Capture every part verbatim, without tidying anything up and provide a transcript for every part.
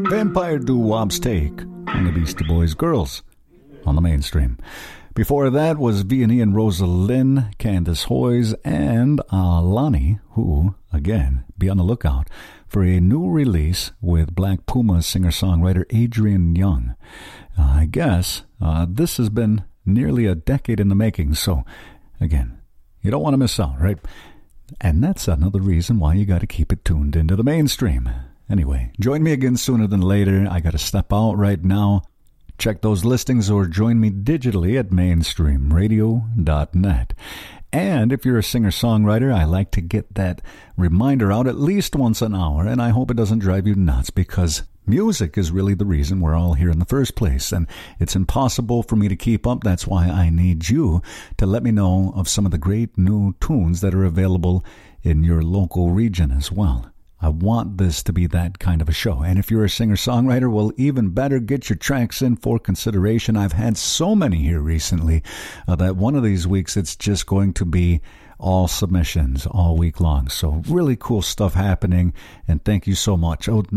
Vampire Doo-Wop's take on the Beastie Boys' Girls on the Mainstream. Before that was Vianney and Rosalind, Candace Hoyes, and Alani, who, again, be on the lookout for a new release with Black Puma's singer-songwriter Adrian Young. Uh, I guess uh, this has been nearly a decade in the making, so, again, you don't want to miss out, right? And that's another reason why you got to keep it tuned into the Mainstream. Anyway, join me again sooner than later. I got to step out right now. Check those listings or join me digitally at mainstream radio dot net. And if you're a singer-songwriter, I like to get that reminder out at least once an hour, and I hope it doesn't drive you nuts because music is really the reason we're all here in the first place, and it's impossible for me to keep up. That's why I need you to let me know of some of the great new tunes that are available in your local region as well. I want this to be that kind of a show. And if you're a singer-songwriter, well, even better, get your tracks in for consideration. I've had so many here recently uh, that one of these weeks it's just going to be all submissions all week long. So really cool stuff happening. And thank you so much. I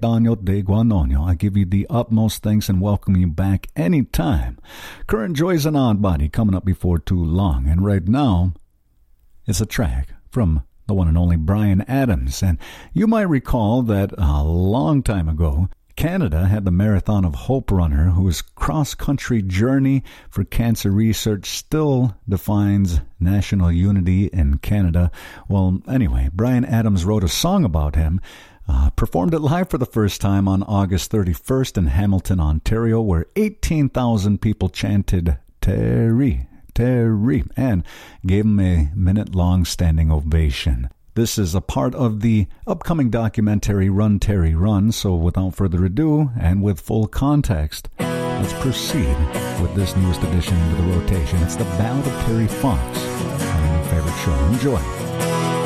give you the utmost thanks and welcome you back anytime. Current Joys and Odd Body coming up before too long. And right now, it's a track from the one and only Bryan Adams. And you might recall that a long time ago, Canada had the Marathon of Hope runner whose cross-country journey for cancer research still defines national unity in Canada. Well, anyway, Bryan Adams wrote a song about him, uh, performed it live for the first time on August thirty-first in Hamilton, Ontario, where eighteen thousand people chanted Terry, Terry, and gave him a minute-long standing ovation. This is a part of the upcoming documentary Run, Terry, Run, so without further ado, and with full context, let's proceed with this newest addition to the rotation. It's the Ballad of Terry Fox on your favorite show. Enjoy.